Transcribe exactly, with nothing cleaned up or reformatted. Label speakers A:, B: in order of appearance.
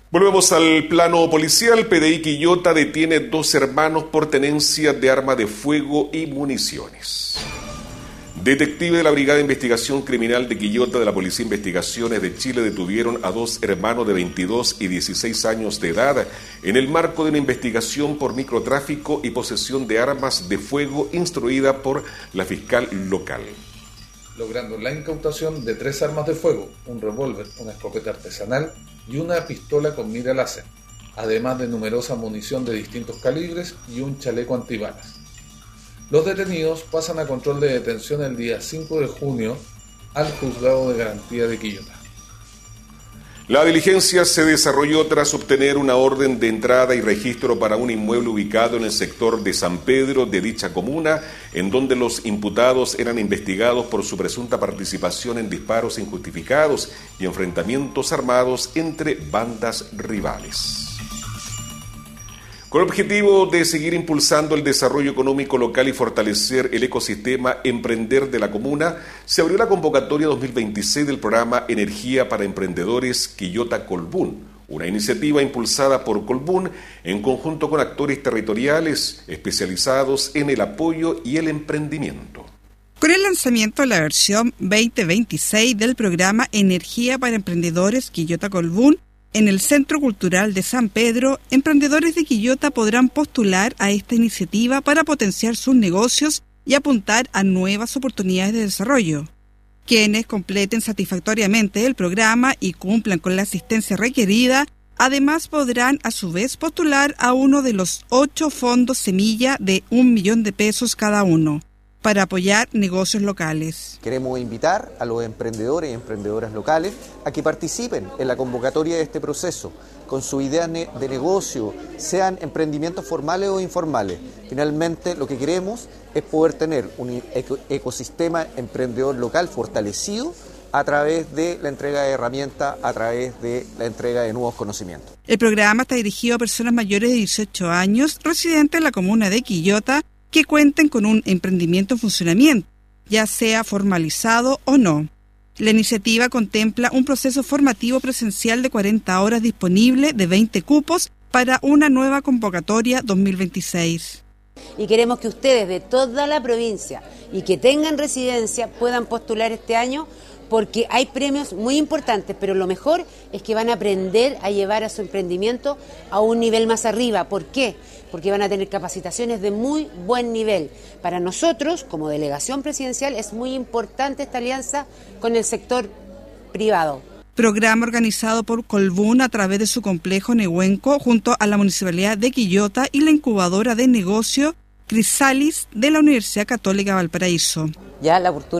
A: Volvemos al plano policial. P D I Quillota detiene dos hermanos por tenencia de arma de fuego y municiones. Detectives de la Brigada de Investigación Criminal de Quillota de la Policía de Investigaciones de Chile detuvieron a dos hermanos de veintidós y dieciséis años de edad en el marco de una investigación por microtráfico y posesión de armas de fuego instruida por la fiscal local.
B: Logrando la incautación de tres armas de fuego, un revólver, una escopeta artesanal y una pistola con mira láser, además de numerosa munición de distintos calibres y un chaleco antibalas. Los detenidos pasan a control de detención el día cinco de junio al Juzgado de Garantía de Quillota.
A: La diligencia se desarrolló tras obtener una orden de entrada y registro para un inmueble ubicado en el sector de San Pedro de dicha comuna, en donde los imputados eran investigados por su presunta participación en disparos injustificados y enfrentamientos armados entre bandas rivales. Con el objetivo de seguir impulsando el desarrollo económico local y fortalecer el ecosistema emprender de la comuna, se abrió la convocatoria dos mil veintiséis del programa Energía para Emprendedores Quillota Colbún, una iniciativa impulsada por Colbún en conjunto con actores territoriales especializados en el apoyo y el emprendimiento.
C: Con el lanzamiento de la versión veinte veintiséis del programa Energía para Emprendedores Quillota Colbún, en el Centro Cultural de San Pedro, emprendedores de Quillota podrán postular a esta iniciativa para potenciar sus negocios y apuntar a nuevas oportunidades de desarrollo. Quienes completen satisfactoriamente el programa y cumplan con la asistencia requerida, además podrán a su vez postular a uno de los ocho fondos semilla de un millón de pesos cada uno, para apoyar negocios locales.
D: Queremos invitar a los emprendedores y emprendedoras locales a que participen en la convocatoria de este proceso, con sus ideas de negocio, sean emprendimientos formales o informales. Finalmente, lo que queremos es poder tener un ecosistema emprendedor local fortalecido a través de la entrega de herramientas, a través de la entrega de nuevos conocimientos.
C: El programa está dirigido a personas mayores de dieciocho años, residentes en la comuna de Quillota, que cuenten con un emprendimiento en funcionamiento, ya sea formalizado o no. La iniciativa contempla un proceso formativo presencial de cuarenta horas disponible de veinte cupos para una nueva convocatoria dos mil veintiséis.
E: Y queremos que ustedes de toda la provincia y que tengan residencia puedan postular este año, porque hay premios muy importantes, pero lo mejor es que van a aprender a llevar a su emprendimiento a un nivel más arriba. ¿Por qué? Porque van a tener capacitaciones de muy buen nivel. Para nosotros, como delegación presidencial, es muy importante esta alianza con el sector privado.
C: Programa organizado por Colbún a través de su complejo Nehuenco, junto a la Municipalidad de Quillota y la incubadora de negocio Crisalis de la Universidad Católica Valparaíso.
E: Ya la oportunidad